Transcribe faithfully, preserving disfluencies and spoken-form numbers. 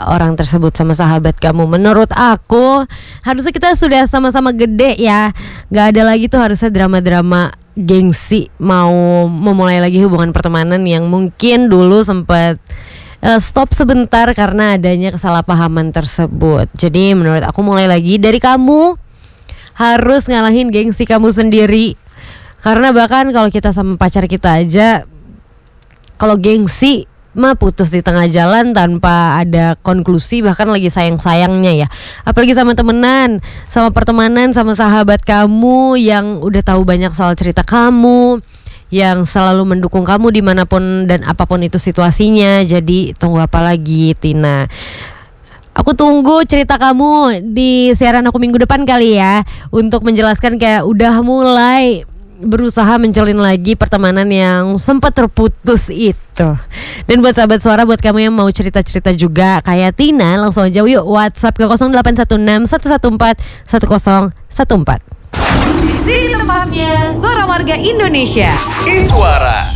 orang tersebut sama sahabat kamu. Menurut aku harusnya kita sudah sama-sama gede ya. Gak ada lagi tuh harusnya drama-drama gengsi mau memulai lagi hubungan pertemanan yang mungkin dulu sempat uh, stop sebentar karena adanya kesalahpahaman tersebut. Jadi menurut aku mulai lagi dari kamu harus ngalahin gengsi kamu sendiri. Karena bahkan kalau kita sama pacar kita aja, kalau gengsi mah putus di tengah jalan tanpa ada konklusi, bahkan lagi sayang-sayangnya ya. Apalagi sama temenan, sama pertemanan, sama sahabat kamu yang udah tahu banyak soal cerita kamu, yang selalu mendukung kamu dimanapun dan apapun itu situasinya. Jadi tunggu apa lagi, Tina? Aku tunggu cerita kamu di siaran aku minggu depan kali ya, untuk menjelaskan kayak udah mulai berusaha menjalin lagi pertemanan yang sempat terputus itu. Dan buat sahabat suara, buat kamu yang mau cerita-cerita juga kayak Tina, langsung aja yuk WhatsApp ke nol delapan satu enam satu satu empat satu nol satu empat. Di sini tempatnya Suara Warga Indonesia. Suara